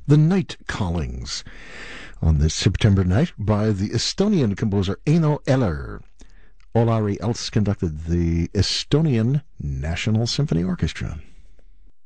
The Night Callings, on this September night by the Estonian composer Eino Eller. Olari Elst conducted the Estonian National Symphony Orchestra.